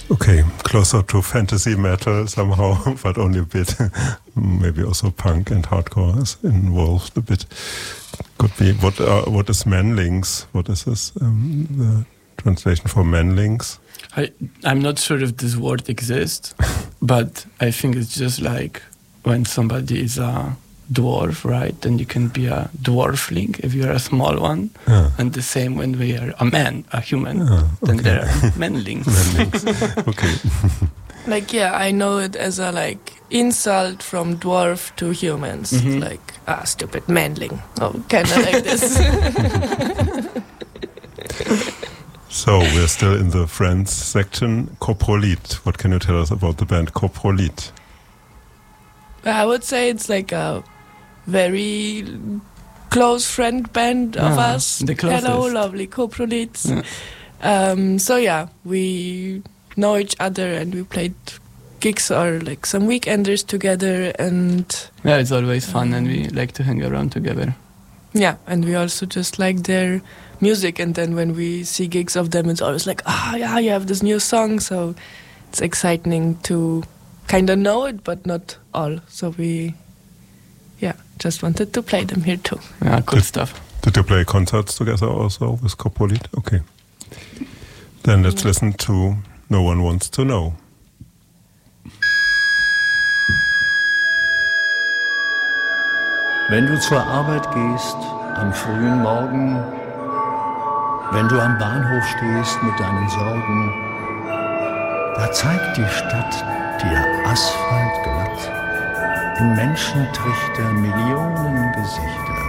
Okay, closer to fantasy metal somehow, but only a bit. Maybe also punk and hardcore is involved a bit. Could be. What is Manlings? What is this? The translation for Manlings? I'm not sure if this word exists, but I think it's just like when somebody is a dwarf, right? Then you can be a dwarfling if you're a small one. Yeah. And the same when we are a human, then there are manlings. Okay. Like, yeah, I know it as a, like, insult from dwarf to humans. Mhm. Like, stupid manling. Oh, kind of like this. So we're still in the Friends section. Coprolit. What can you tell us about the band Coprolit? I would say it's like a very close friend band of us. The closest. Hello, lovely Coprolits. So yeah, we know each other and we played gigs or like some weekenders together, and Yeah, it's always fun and we like to hang around together. yeah, and we also just like their music, and then when we see gigs of them, it's always like, yeah, you have this new song, so it's exciting to kind of know it, but not all. So we, just wanted to play them here too. Yeah, cool stuff. Did you play concerts together also with Coprolit? Okay. Then let's listen to No One Wants to Know. Wenn du zur Arbeit gehst, am frühen Morgen, wenn du am Bahnhof stehst mit deinen Sorgen, da zeigt die Stadt dir Asphalt glatt, im Menschentrichter Millionen Gesichter.